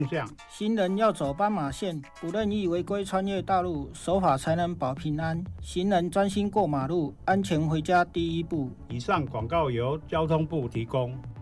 向。 行人要走斑马线，不任意违规穿越道路，守法才能保平安。行人专心过马路，安全回家第一步。 以上广告由交通部提供。